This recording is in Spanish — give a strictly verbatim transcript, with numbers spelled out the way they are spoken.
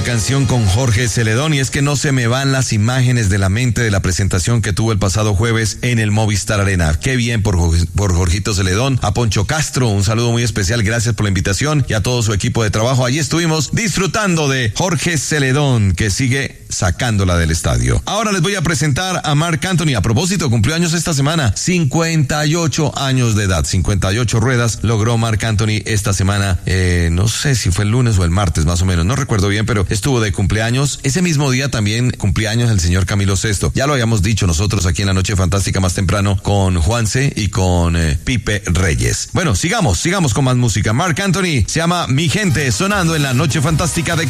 canción con Jorge Celedón, y es que no se me van las imágenes de la mente de la presentación que tuvo el pasado jueves en el Movistar Arena. Qué bien por, por Jorgito Celedón. A Poncho Castro, un saludo muy especial, gracias por la invitación, y a todo su equipo de trabajo. Allí estuvimos disfrutando de Jorge Celedón, que sigue sacándola del estadio. Ahora les voy a presentar a Marc Anthony. A propósito, cumplió años esta semana, cincuenta y ocho años de edad, cincuenta y ocho ruedas logró Marc Anthony esta semana, eh, no sé si fue el lunes o el martes más o menos, no recuerdo bien, pero estuvo de cumpleaños. Ese mismo día también cumpleaños el señor Camilo Sesto. Ya lo habíamos dicho nosotros aquí en la Noche Fantástica más temprano con Juanse y con eh, Pipe Reyes. Bueno, sigamos, sigamos con más música. Marc Anthony se llama Mi Gente, sonando en la Noche Fantástica de